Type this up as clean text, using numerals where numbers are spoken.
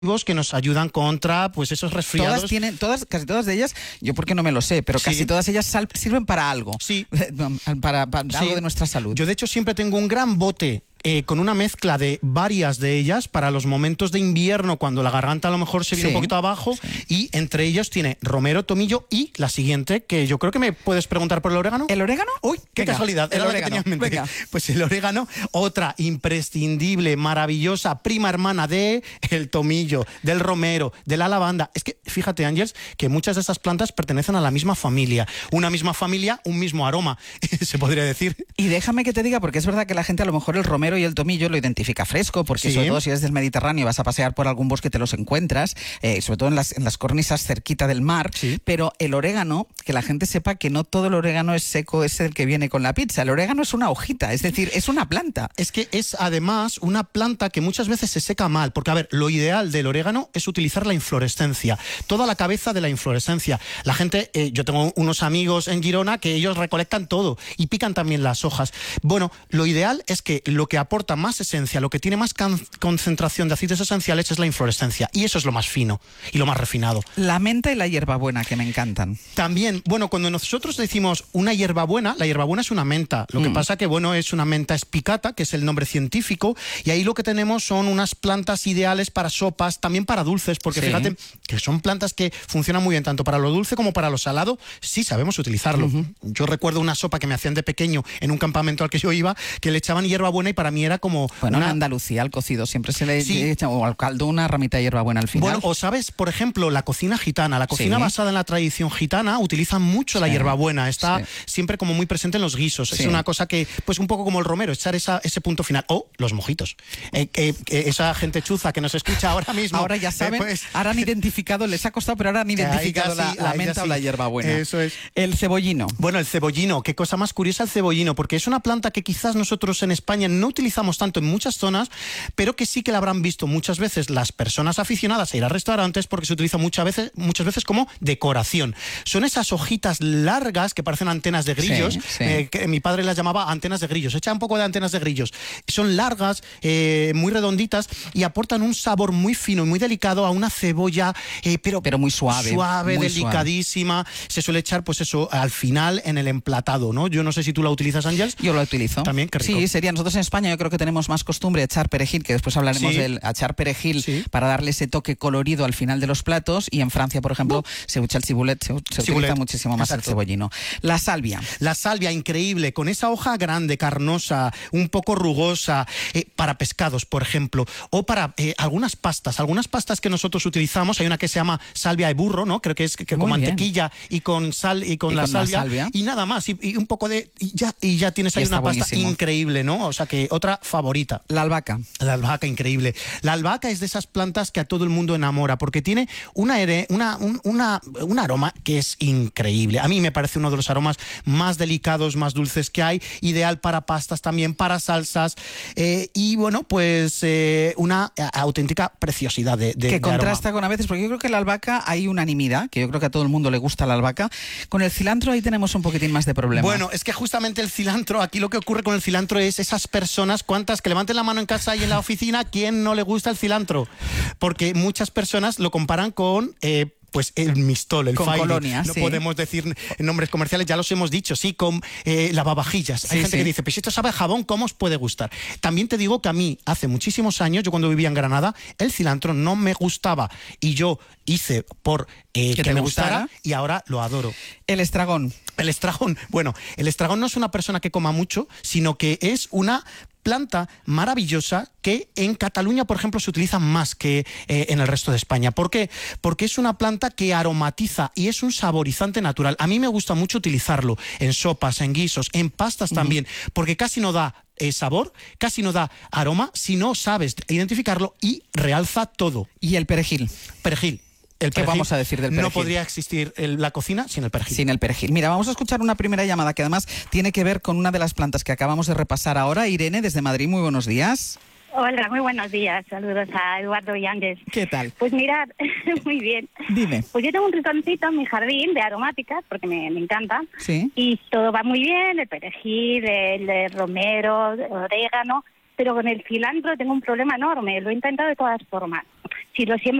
que nos ayudan contra pues esos resfriados. Casi todas de ellas, yo porque no me lo sé, pero casi todas ellas sirven para algo. Sí. Para algo de nuestra salud. Yo de hecho siempre tengo un gran bote con una mezcla de varias de ellas para los momentos de invierno cuando la garganta a lo mejor se viene un poquito abajo, y entre ellos tiene romero, tomillo y la siguiente, que yo creo que me puedes preguntar por el orégano. ¿El orégano? Uy, qué casualidad. El orégano. Venga. Pues el orégano, otra imprescindible, maravillosa, prima hermana de el tomillo, del romero, de la lavanda. Es que fíjate, Ángeles, que muchas de esas plantas pertenecen a la misma familia. Una misma familia, un mismo aroma, se podría decir. Y déjame que te diga, porque es verdad que la gente a lo mejor el romero y el tomillo lo identifica fresco, porque sobre todo si eres del Mediterráneo y vas a pasear por algún bosque te los encuentras, sobre todo en las cornisas cerquita del mar, pero el orégano, que la gente sepa que no todo el orégano es seco, es el que viene con la pizza. El orégano es una hojita, es decir, es una planta. Es que es además una planta que muchas veces se seca mal, porque a ver, lo ideal del orégano es utilizar la inflorescencia, toda la cabeza de la inflorescencia. La gente, yo tengo unos amigos en Girona que ellos recolectan todo y pican también las hojas. Bueno, lo ideal es que lo que aporta más esencia, lo que tiene más concentración de aceites esenciales es la inflorescencia, y eso es lo más fino y lo más refinado. La menta y la hierbabuena, que me encantan. También, bueno, cuando nosotros decimos una hierbabuena, la hierbabuena es una menta. Lo que pasa que, bueno, es una menta espicata, que es el nombre científico, y ahí lo que tenemos son unas plantas ideales para sopas, también para dulces, porque fíjate que son plantas que funcionan muy bien tanto para lo dulce como para lo salado, sí sabemos utilizarlo. Yo recuerdo una sopa que me hacían de pequeño en un campamento al que yo iba, que le echaban hierbabuena y para mí era como... Bueno, en Andalucía al cocido siempre se le echa, o al caldo, una ramita de hierbabuena al final. Bueno, o sabes, por ejemplo, la cocina gitana. La cocina basada en la tradición gitana utiliza mucho la hierbabuena. Está siempre como muy presente en los guisos. Es una cosa que, pues un poco como el romero, echar ese punto final. O los mojitos. Esa gente chuza que nos escucha ahora mismo. Ahora ya saben, ahora han identificado, les ha costado, pero ahora han identificado la menta o la hierbabuena. Eso es. El cebollino. Bueno, el cebollino, qué cosa más curiosa el cebollino, porque es una planta que quizás nosotros en España no utilizamos tanto en muchas zonas, pero que sí que la habrán visto muchas veces las personas aficionadas a ir a restaurantes, porque se utiliza muchas veces como decoración. Son esas hojitas largas que parecen antenas de grillos, que mi padre las llamaba antenas de grillos. Echa un poco de antenas de grillos. Son largas, muy redonditas, y aportan un sabor muy fino y muy delicado a una cebolla, pero muy suave. Suave, muy delicadísima. Se suele echar, pues eso, al final en el emplatado, ¿no? Yo no sé si tú la utilizas, Ángeles. Yo la utilizo. También, qué rico. Sí, sería. Nosotros en España yo creo que tenemos más costumbre de echar perejil, que después hablaremos del echar perejil para darle ese toque colorido al final de los platos, y en Francia, por ejemplo, se usa el cibulet, se utiliza muchísimo más el cebollino. La salvia. La salvia, increíble, con esa hoja grande, carnosa, un poco rugosa, para pescados, por ejemplo, o para algunas pastas que nosotros utilizamos. Hay una que se llama salvia de burro, ¿no? Creo que es con mantequilla y con sal y con la salvia, y nada más, y un poco de... Y ya tienes ahí una pasta increíble, ¿no? O sea que otra favorita. La albahaca. La albahaca, increíble. La albahaca es de esas plantas que a todo el mundo enamora, porque tiene un aroma que es increíble. A mí me parece uno de los aromas más delicados, más dulces que hay, ideal para pastas también, para salsas, y bueno, pues una auténtica preciosidad de que contrasta aroma. Con a veces, porque yo creo que la albahaca hay unanimidad, que yo creo que a todo el mundo le gusta la albahaca. Con el cilantro ahí tenemos un poquitín más de problema. Bueno, es que justamente el cilantro, aquí lo que ocurre con el cilantro es esas personas, cuántas que levanten la mano en casa y en la oficina, ¿quién no le gusta el cilantro? Porque muchas personas lo comparan con... pues el mistol, el Fairy. Colonia, no podemos decir nombres comerciales, ya los hemos dicho, con lavavajillas. Hay gente que dice, pues esto sabe a jabón, ¿cómo os puede gustar? También te digo que a mí, hace muchísimos años, yo cuando vivía en Granada, el cilantro no me gustaba, y yo hice por que me gustara, y ahora lo adoro. El estragón. El estragón, bueno, el estragón no es una persona que coma mucho, sino que es una planta maravillosa que en Cataluña, por ejemplo, se utiliza más que en el resto de España. ¿Por qué? Porque es una planta que aromatiza y es un saborizante natural. A mí me gusta mucho utilizarlo en sopas, en guisos, en pastas también, porque casi no da sabor, casi no da aroma si no sabes identificarlo, y realza todo. ¿Y el perejil? Perejil. ¿Qué vamos a decir del perejil? No podría existir la cocina sin el perejil. Sin el perejil. Mira, vamos a escuchar una primera llamada que además tiene que ver con una de las plantas que acabamos de repasar ahora. Irene, desde Madrid, muy buenos días. Hola, muy buenos días. Saludos a Eduardo y Ángeles. ¿Qué tal? Pues mirad, muy bien. Dime. Pues yo tengo un rinconcito en mi jardín de aromáticas, porque me encanta. Sí. Y todo va muy bien, el perejil, el romero, el orégano, pero con el cilantro tengo un problema enorme. Lo he intentado de todas formas. si lo siembras